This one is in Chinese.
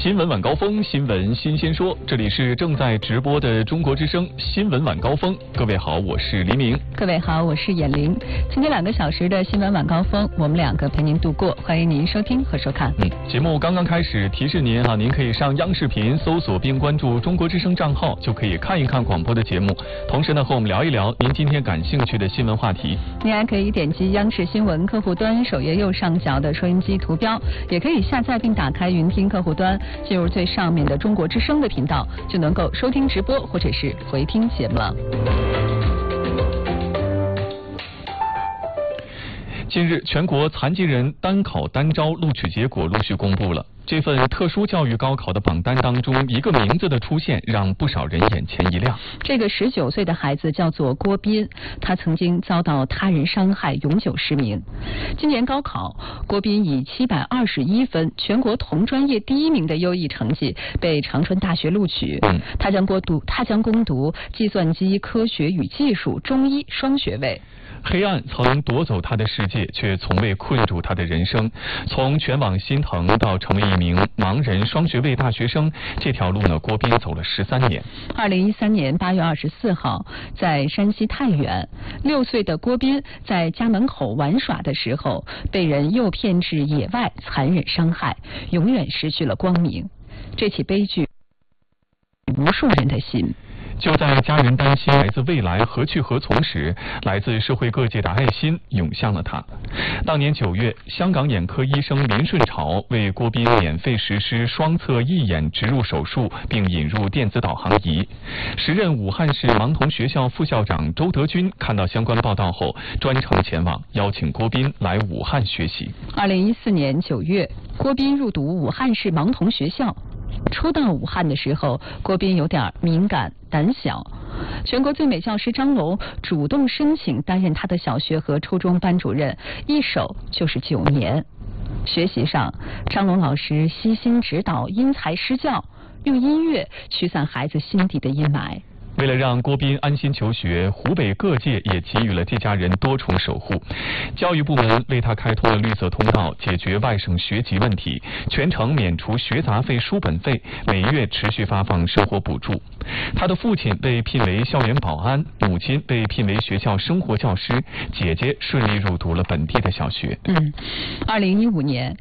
新闻晚高峰，新闻新鲜说，这里是正在直播的中国之声新闻晚高峰。各位好，我是黎明。 各位好，我是闫玲。今天2个小时的新闻晚高峰，我们2个陪您度过，欢迎您收听和收看。 节目刚刚开始，提示您您可以上央视频搜索并关注中国之声账号，就可以看一看广播的节目。同时呢，和我们聊一聊您今天感兴趣的新闻话题。 您还可以点击央视新闻客户端首页右上角的收音机图标，也可以下载并打开云听客户端，进入最上面的中国之声的频道，就能够收听直播或者是回听节目了。 近日，全国残疾人单考单招录取结果陆续公布了。这份特殊教育高考的榜单当中，一个名字的出现让不少人眼前一亮。 这个19岁的孩子叫做郭斌，他曾经遭到他人伤害，永久失明。今年高考，郭斌以721分，全国同专业第1名的优异成绩被长春大学录取。他将攻读计算机科学与技术中医双学位。 黑暗曾夺走他的世界，却从未困住他的人生。从全网心疼到成为一名盲人双学位大学生，这条路呢，郭斌走了13年。 2013年8月24号，在山西太原，6岁的郭斌在家门口玩耍的时候，被人诱骗至野外，残忍伤害，永远失去了光明。这起悲剧，无数人的心。 就在家人担心孩子未来何去何从时，来自社会各界的爱心涌向了他。当年9月，香港眼科医生林顺潮为郭斌免费实施双侧义眼植入手术，并引入电子导航仪。时任武汉市盲童学校副校长周德军看到相关报道后，专程前往邀请郭斌来武汉学习。 2014年9月，郭斌入读武汉市盲童学校。初到武汉的时候，郭斌有点敏感胆小。全国最美教师张龙主动申请担任他的小学和初中班主任，一守就是9年。学习上，张龙老师悉心指导，因材施教，用音乐驱散孩子心底的阴霾。 为了让郭斌安心求学，湖北各界也给予了这家人多重守护。教育部门为他开通了绿色通道，解决外省学籍问题，全程免除学杂费、书本费，每月持续发放生活补助。他的父亲被聘为校园保安，母亲被聘为学校生活教师，姐姐顺利入读了本地的小学。2015年，